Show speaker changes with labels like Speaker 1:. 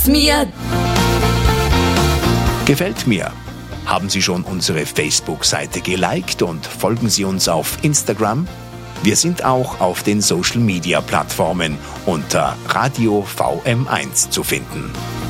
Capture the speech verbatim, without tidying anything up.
Speaker 1: Gefällt's mir?
Speaker 2: Gefällt mir? Haben Sie schon unsere Facebook-Seite geliked und folgen Sie uns auf Instagram? Wir sind auch auf den Social-Media-Plattformen unter Radio V M eins zu finden.